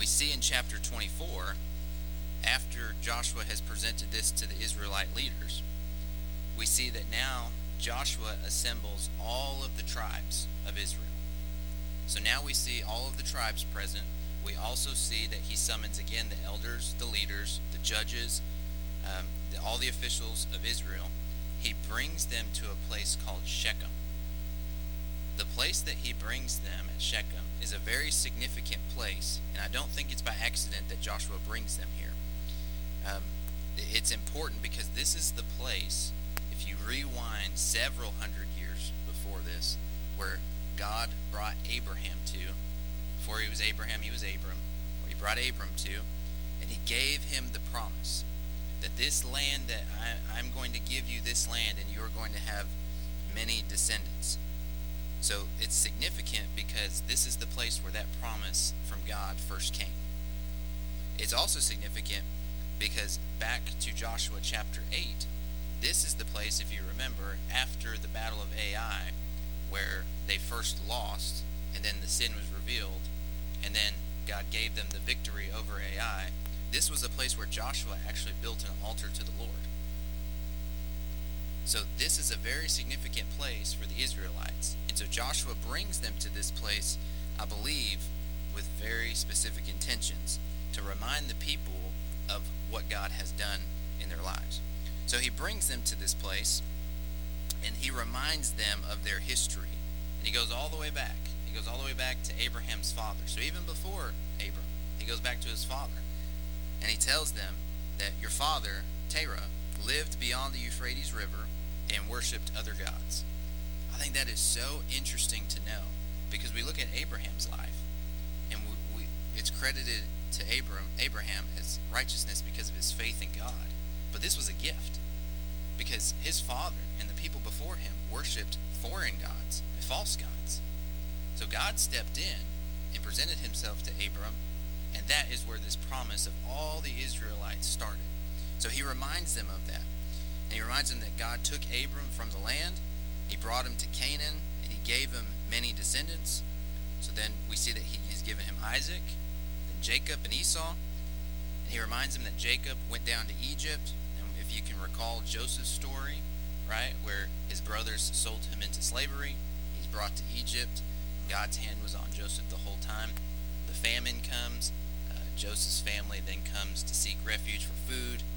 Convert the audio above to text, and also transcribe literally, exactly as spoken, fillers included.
we see in chapter twenty-four, after Joshua has presented this to the Israelite leaders, we see that now Joshua assembles all of the tribes of Israel. So now we see all of the tribes present. We also see that he summons again the elders, the leaders, the judges, um, the, all the officials of Israel. He brings them to a place called Shechem. The place that he brings them at Shechem is a very significant place, and I don't think it's by accident that Joshua brings them here. Um, it's important because this is the place, if you rewind several hundred years before this, where God brought Abraham to. Before he was Abraham, he was Abram. Where he brought Abram to, and he gave him the promise that this land that I, I'm going to give you this land, and you are going to have many descendants. So it's significant because this is the place where that promise from God first came. It's also significant because back to Joshua chapter eight, this is the place, if you remember, after the battle of Ai, where they first lost, and then the sin was revealed, and then God gave them the victory over Ai. This was a place where Joshua actually built an altar to the Lord. So this is a very significant place for the Israelites. And so Joshua brings them to this place, I believe, with very specific intentions to remind the people of what God has done in their lives. So he brings them to this place, and he reminds them of their history. And he goes all the way back. He goes all the way back to Abraham's father. So even before Abram, he goes back to his father. And he tells them that your father, Terah, lived beyond the Euphrates River and worshipped other gods. I think that is so interesting to know, because we look at Abraham's life, and we, we, it's credited to Abram, Abraham as righteousness because of his faith in God. But this was a gift, because his father and the people before him worshipped foreign gods and false gods. So God stepped in and presented himself to Abram, and that is where this promise of all the Israelites started. So he reminds them of that. And he reminds them that God took Abram from the land, he brought him to Canaan, and he gave him many descendants. So then we see that he has given him Isaac, then Jacob and Esau. And he reminds them that Jacob went down to Egypt. And if you can recall Joseph's story, right, where his brothers sold him into slavery, he's brought to Egypt. God's hand was on Joseph the whole time. The famine comes. Uh, Joseph's family then comes to seek refuge for food.